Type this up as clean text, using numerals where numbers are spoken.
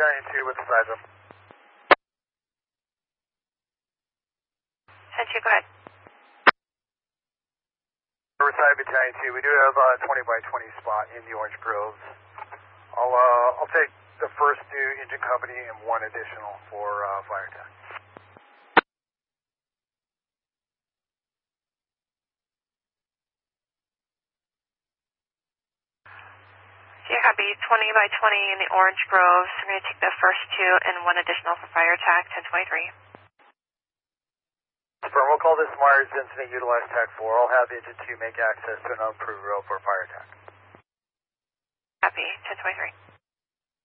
Battalion 2 with the side up. 10-2, go ahead. Riverside Battalion 2, we do have a 20 by 20 spot in the Orange Groves. I'll take the first new engine company and one additional for fire attack. So you copy 20 by 20 in the Orange Groves. We're going to take the first two and one additional for fire attack, 1023. Firm, we'll call this Myers incident, utilize TAC 4. I'll have engine 2 make access to an unapproved road for fire attack. Copy, 1023.